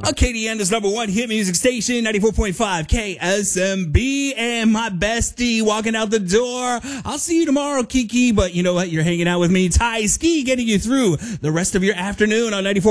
KDN's number one hit music station, 94.5 KSMB, and my bestie walking out the door. I'll see you tomorrow, Kiki, but you know what? You're hanging out with me, Ty Ski, getting you through the rest of your afternoon on 94.